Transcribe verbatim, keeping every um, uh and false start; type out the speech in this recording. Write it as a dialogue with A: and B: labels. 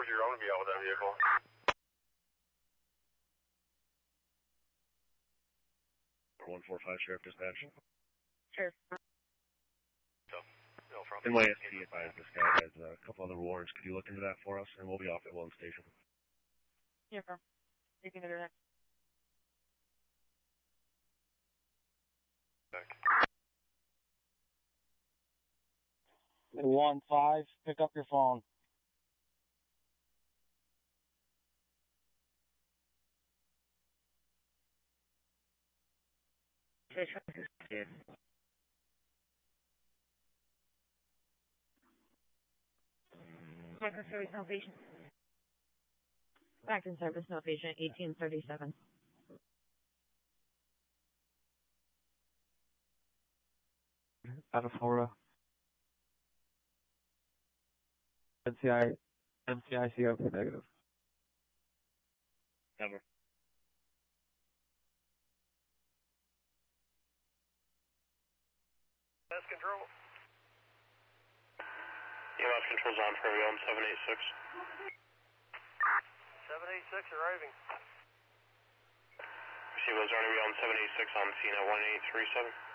A: four zero, I'm going to be out with that vehicle.
B: one four five, Sheriff Dispatch.
C: Sheriff.
B: N Y S T advised this guy has a couple other warrants. Could you look into that for us? And we'll be off at one station.
C: Yeah, bro. You can do that.
D: one five, pick up your phone.
C: Back in service, no patient. Back in service, no patient, eighteen thirty-seven.
E: Out of Florida. M C I, M C I C O negative.
B: Never.
A: Best control.
F: E M S control's on for everyone, seven eight six.
A: seven eight six arriving.
F: Receive those on everyone, seven eight six on scene at one eight three seven.